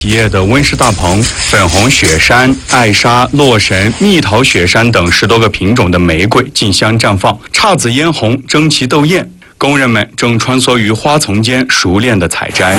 企业的温室大棚、粉红雪山、艾莎、洛神、蜜桃雪山等10多个品种的玫瑰竞相绽放，姹紫嫣红，争奇斗艳。工人们正穿梭于花丛间，熟练地采摘。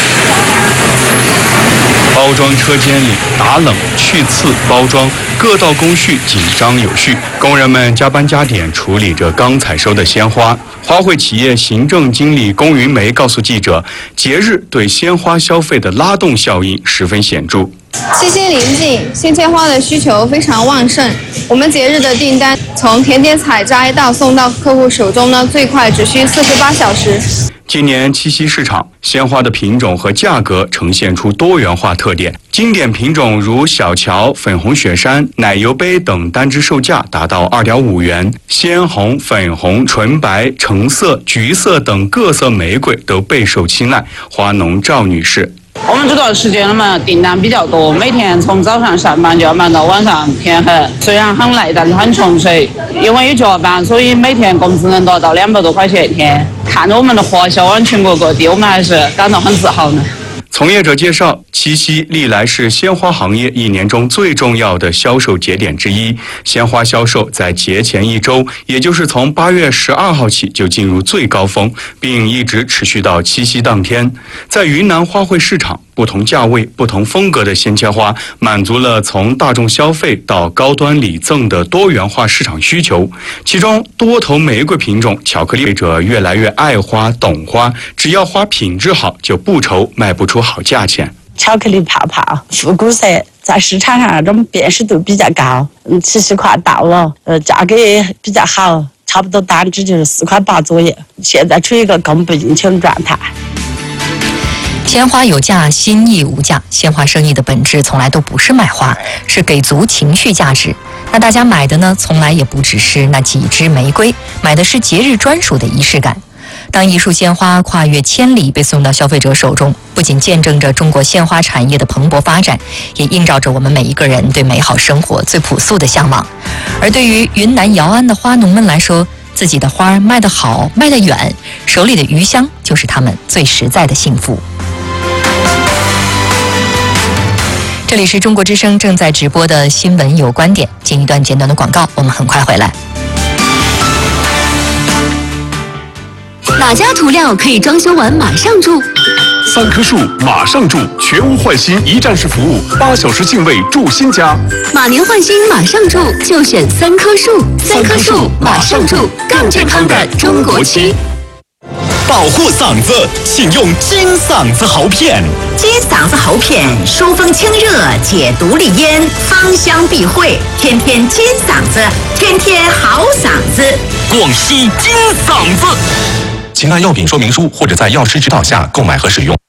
包装车间里打冷、去刺、包装各道工序紧张有序，工人们加班加点处理着刚采收的鲜花。花卉企业行政经理龚云梅告诉记者，节日对鲜花消费的拉动效应十分显著。 七夕临近，鲜切花的需求非常旺盛。我们节日的订单从田间采摘到送到客户手中呢，最快只需48小时。 今年七夕市场，鲜花的品种和价格呈现出多元化特点。经典品种如小乔、粉红雪山、奶油杯等单支售价达到2.5元，鲜红、粉红、纯白、橙色、橘色等各色玫瑰都备受青睐。花农赵女士。 我们这段时间嘛，订单比较多，每天从早上上班就要忙到晚上天黑，虽然很累，但是很纯粹。因为有加班，所以每天工资能达到200多块钱一天。看着我们的花销往全国各地，我们还是感到很自豪呢。 从业者介绍，七夕历来是鲜花行业一年中最重要的销售节点之一。鲜花销售在节前1周，也就是从8月12号起就进入最高峰，并一直持续到七夕当天。在云南花卉市场，不同价位、不同风格的鲜切花，满足了从大众消费到高端礼赠的多元化市场需求。其中，多头玫瑰品种巧克力者越来越爱花、懂花，只要花品质好，就不愁卖不出好价钱。 巧克力泡泡、复古色，在市场上那种辨识度比较高。七夕快到了，价格也比较好，差不多单支就是4块8左右。现在处于一个供不应求的状态。 鲜花有价，心意无价。鲜花生意的本质从来都不是卖花，是给足情绪价值。那大家买的呢，从来也不只是那几支玫瑰，买的是节日专属的仪式感。当一束鲜花跨越千里被送到消费者手中，不仅见证着中国鲜花产业的蓬勃发展，也映照着我们每一个人对美好生活最朴素的向往。而对于云南瑶安的花农们来说，自己的花卖得好，卖得远，手里的余香就是他们最实在的幸福。这里是中国之声正在直播的新闻有观点，进一段简短的广告，我们很快回来。 哪家涂料可以装修完马上住 ？3棵树马上住，全屋换新一站式服务，8小时净位住新家。 马年换新马上住，就选3棵树。3棵树马上住，更健康的中国区。 保护嗓子，请用金嗓子喉片。 金嗓子喉片疏风清热，解毒利咽，芳香避秽，天天金嗓子，天天好嗓子。 广西金嗓子。请看药品说明书或者在药师指导下购买和使用。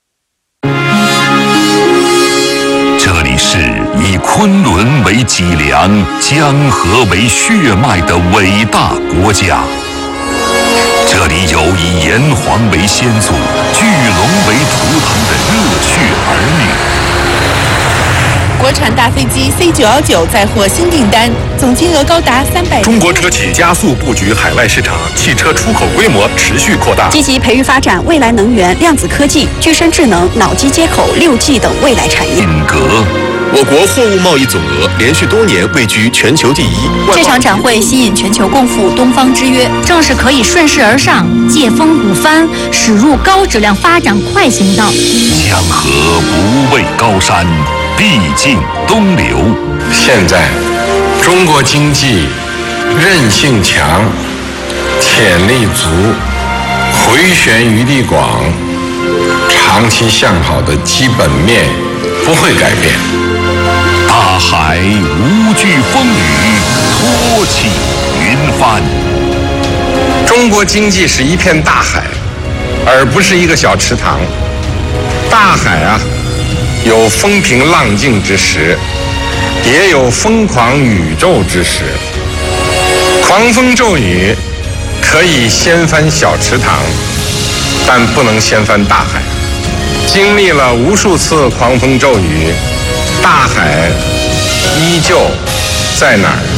这里是以昆仑为脊梁、江河为血脉的伟大国家。这里有以炎黄为先祖、巨龙为图腾的热血儿女。 国产大飞机 C919 再获新订单，总金额高达300。 中国车企加速布局海外市场，汽车出口规模持续扩大。 积极培育发展未来能源、量子科技、具身智能、脑机接口、6G 等未来产业。 我国货物贸易总额连续多年位居全球第一。 这场展会吸引全球共赴东方之约，正是可以顺势而上、借风鼓帆、驶入高质量发展快行道。 江河不畏高山，必尽东流。 现在，中国经济韧性强，潜力足，回旋余地广，长期向好的基本面不会改变。 大海无惧风雨，托起云帆。 中国经济是一片大海，而不是一个小池塘。大海啊，有风平浪静之时，也有疯狂宇宙之时。狂风骤雨可以掀翻小池塘，但不能掀翻大海。经历了无数次狂风骤雨，大海依旧在哪儿？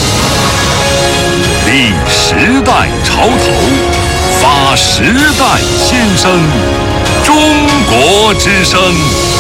立时代潮头，发时代先声，中国之声。